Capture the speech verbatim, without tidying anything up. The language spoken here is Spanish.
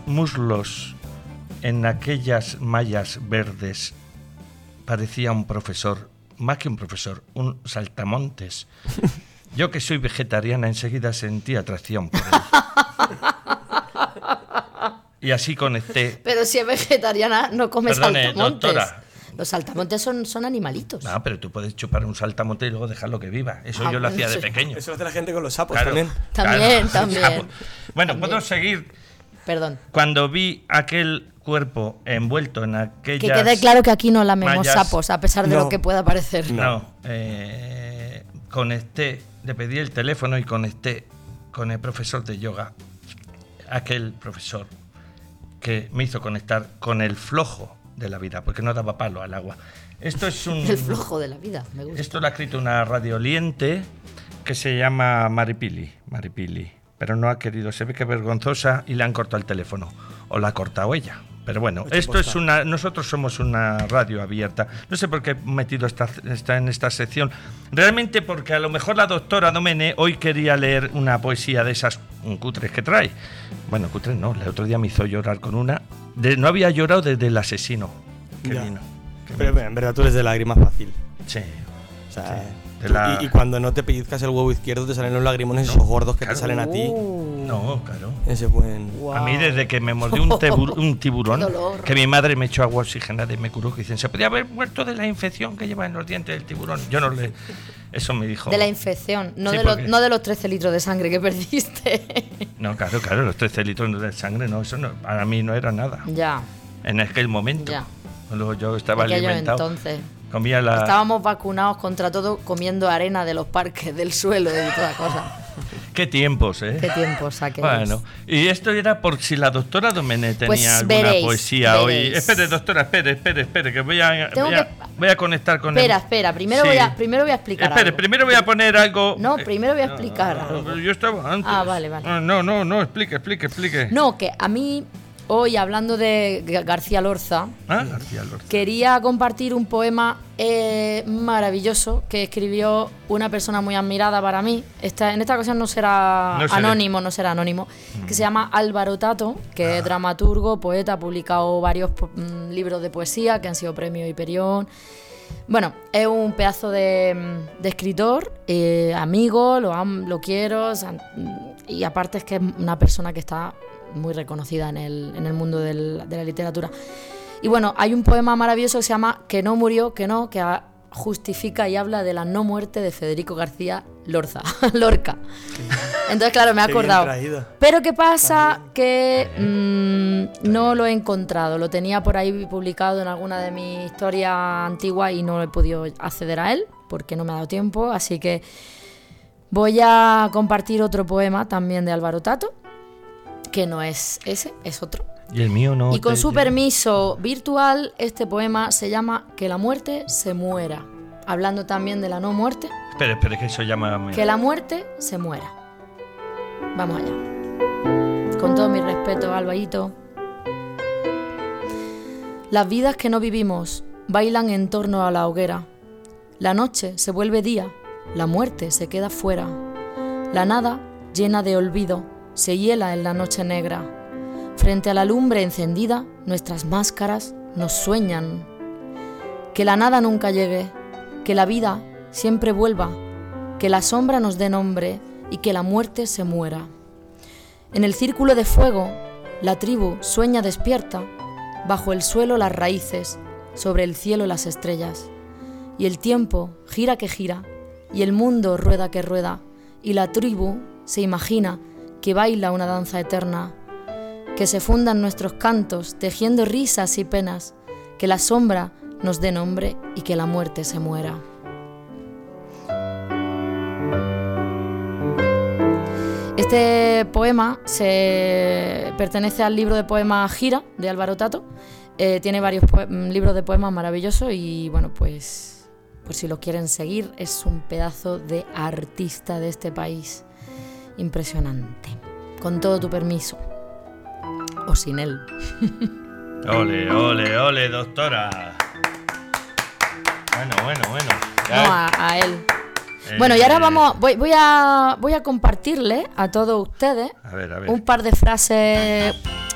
muslos en aquellas mallas verdes parecía un profesor, más que un profesor, un saltamontes. Yo que soy vegetariana enseguida sentí atracción por él. Y así conecté. Pero si es vegetariana no come Perdone, saltamontes. doctora. Los saltamontes son, son animalitos. No, pero tú puedes chupar un saltamonte y luego dejarlo que viva. Eso Ah, yo lo bueno, hacía de sí. pequeño. Eso lo hace la gente con los sapos Claro, también. También, claro. también. Bueno, También. puedo seguir. Perdón. Cuando vi aquel cuerpo envuelto en aquellas... Que quede claro que aquí no lamemos mallas, sapos, a pesar de No. lo que pueda parecer. No, eh, conecté, le pedí el teléfono y conecté con el profesor de yoga, aquel profesor que me hizo conectar con el flojo de la vida, porque no daba palo al agua. Esto es un... El flojo de la vida, me gusta. Esto lo ha escrito una radioliente que se llama Maripili, Maripili, pero no ha querido, se ve que es vergonzosa y le han cortado el teléfono, o la ha cortado ella. Pero bueno, Hecho esto posta. es una, nosotros somos una radio abierta. No sé por qué he metido esta, esta en esta sección. Realmente porque a lo mejor la doctora Domene hoy quería leer una poesía de esas cutres que trae. Bueno, cutres no, el otro día me hizo llorar con una. De, no había llorado desde El asesino. Qué Ya. vino. Qué Pero vino. en verdad tú eres de lágrima fácil. Sí. O sea, Sí, de tú- la- y, y cuando no te pellizcas el huevo izquierdo te salen los lagrimones esos gordos que claro. te salen a ti. Uh, No, claro. Ese buen... wow. A mí desde que me mordió un, tebur- un tiburón, Qué dolor. que mi madre me echó agua oxigenada y me curó, que dicen, se podía haber muerto de la infección que lleva en los dientes del tiburón. Yo no le... Eso me dijo... De la infección, no, Sí, de los, porque- no de los trece litros de sangre que perdiste. No, claro, claro, los trece litros de sangre, no, eso no, para mí no era nada. Ya, En aquel momento. ya. Luego yo estaba Aquello alimentado. entonces. Comía la... Estábamos vacunados contra todo, comiendo arena de los parques, del suelo y de toda cosa. Qué tiempos, ¿eh? Qué tiempos aquellos. Bueno, y esto era por si la doctora Domene tenía Pues alguna veréis, poesía hoy. veréis. Espere, doctora, espere, espere, espere, que voy a, Tengo voy a, que- voy a conectar con Espera, el... espera, primero, Sí. voy a, primero voy a explicar Espere, algo. primero voy a poner algo... No, eh, primero voy a explicar no, algo. pero Yo estaba antes. Ah, vale, vale. Ah, No, no, no, explique, explique, explique. No, que a mí, hoy, hablando de Ga- García Lorza, Ah, García Lorca. quería compartir un poema eh, maravilloso que escribió una persona muy admirada para mí. Esta, en esta ocasión no será No seré. anónimo, no será anónimo, que se llama Álvaro Tato, que es dramaturgo, poeta, ha publicado varios po- mm, libros de poesía que han sido premio Hiperión. Bueno, es un pedazo de, mm, de escritor, eh, amigo, lo, am- lo quiero, o sea, mm, y aparte es que es una persona que está muy reconocida en el, en el mundo del- de la literatura. Y bueno, hay un poema maravilloso que se llama Que no murió, que no, que a- justifica y habla de la no muerte de Federico García Lorca. Lorca. Entonces, claro, me he Qué bien acordado. traído. Pero ¿qué pasa? Que mm, no lo he encontrado. Lo tenía por ahí publicado en alguna de mis historias antiguas y no he podido acceder a él porque no me ha dado tiempo. Así que voy a compartir otro poema también de Álvaro Tato, que no es ese, es otro. Y el mío no. Y con te- su permiso virtual, este poema se llama Que la muerte se muera. Hablando también de la no muerte, Espere, espere, que eso llama... que la muerte se muera. Vamos allá. Con todo mi respeto, Albaíto. Las vidas que no vivimos bailan en torno a la hoguera. La noche se vuelve día, la muerte se queda fuera. La nada, llena de olvido, se hiela en la noche negra. Frente a la lumbre encendida, nuestras máscaras nos sueñan. Que la nada nunca llegue, que la vida siempre vuelva, que la sombra nos dé nombre y que la muerte se muera. En el círculo de fuego, la tribu sueña despierta, bajo el suelo las raíces, sobre el cielo las estrellas. Y el tiempo gira que gira, y el mundo rueda que rueda, y la tribu se imagina que baila una danza eterna, que se fundan nuestros cantos, tejiendo risas y penas, que la sombra nos dé nombre y que la muerte se muera. Este poema se pertenece al libro de poemas Gira, de Álvaro Tato. Eh, tiene varios poe- libros de poemas maravillosos y, bueno, pues, pues si lo quieren seguir, es un pedazo de artista de este país. Impresionante. Con todo tu permiso. O sin él. Ole, ole, ole, doctora. Bueno, bueno, bueno. No, a, a él. Eh, Bueno, y ahora vamos, voy, voy, a, voy a compartirle a todos ustedes A ver, a ver. un par de frases